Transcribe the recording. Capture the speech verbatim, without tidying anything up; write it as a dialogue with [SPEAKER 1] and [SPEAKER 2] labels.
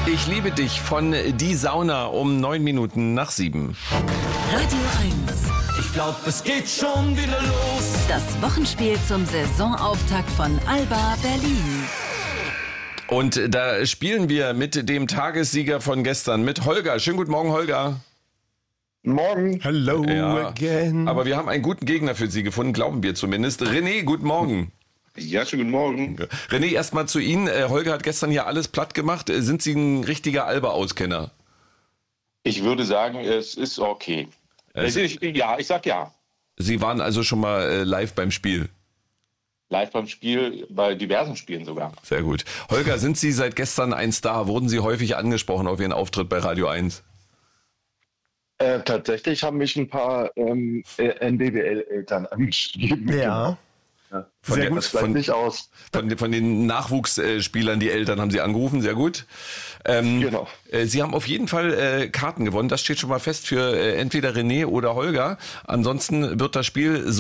[SPEAKER 1] Ich liebe dich von Die Sauna um neun Minuten nach sieben.
[SPEAKER 2] Radio eins.
[SPEAKER 3] Ich glaub, es geht schon wieder los.
[SPEAKER 2] Das Wochenspiel zum Saisonauftakt von Alba Berlin.
[SPEAKER 1] Und da spielen wir mit dem Tagessieger von gestern, mit Holger. Schönen guten Morgen, Holger.
[SPEAKER 4] Morgen.
[SPEAKER 5] Hello
[SPEAKER 1] Ja,
[SPEAKER 5] again.
[SPEAKER 1] aber wir haben einen guten Gegner für Sie gefunden, glauben wir zumindest. René, guten Morgen.
[SPEAKER 4] Ja, schönen guten Morgen.
[SPEAKER 1] René, erstmal zu Ihnen. Äh, Holger hat gestern hier alles platt gemacht. Äh, Sind Sie ein richtiger Alba-Auskenner?
[SPEAKER 4] Ich würde sagen, es ist okay.
[SPEAKER 1] Es-
[SPEAKER 4] ich, ja, ich sag ja.
[SPEAKER 1] Sie waren also schon mal äh, live beim Spiel.
[SPEAKER 4] Live beim Spiel, bei diversen Spielen sogar.
[SPEAKER 1] Sehr gut. Holger, sind Sie seit gestern ein Star? Wurden Sie häufig angesprochen auf Ihren Auftritt bei Radio eins?
[SPEAKER 6] Äh, tatsächlich haben mich ein paar ähm, N B B L-Eltern angeschrieben.
[SPEAKER 5] Ja,
[SPEAKER 1] Von,
[SPEAKER 5] sehr
[SPEAKER 1] der,
[SPEAKER 5] gut.
[SPEAKER 6] Das bleibt
[SPEAKER 1] von,
[SPEAKER 6] nicht aus.
[SPEAKER 1] von, den- von den Nachwuchsspielern, die Eltern haben Sie angerufen, sehr gut. Ähm,
[SPEAKER 6] Genau.
[SPEAKER 1] äh, Sie haben auf jeden Fall äh, Karten gewonnen, das steht schon mal fest für äh, entweder René oder Holger. Ansonsten wird das Spiel so